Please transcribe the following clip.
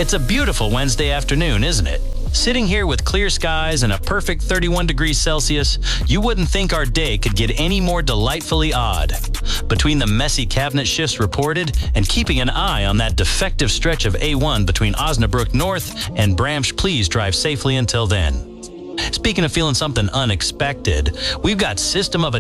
It's a beautiful Wednesday afternoon, isn't it? Sitting here with clear skies and a perfect 31 degrees Celsius, you wouldn't think our day could get any more delightfully odd. Between the messy cabinet shifts reported and keeping an eye on that defective stretch of A1 between Osnabrück North and Bramsch, please drive safely until then. Speaking of feeling something unexpected, we've got System of a